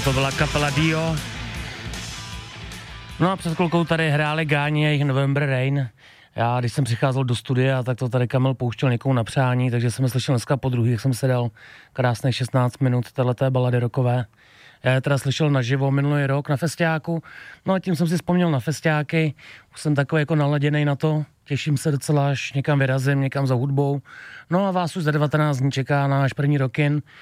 To byla kapela Dio. No a před chvilkou tady hráli Gáni a jejich November Rain. Já, když jsem přicházel do studia, tak to tady Kamil pouštěl někomu na přání, takže jsem slyšel dneska po druhý, jak jsem se dal krásných 16 minut téhleté balady rockové. Já je teda slyšel naživo minulý rok na festiáku, no a tím jsem si vzpomněl na festiáky, už jsem takový jako naladěnej na to, těším se docela, až někam vyrazím, někam za hudbou. No a vás už za 19 dní čeká náš první rockin,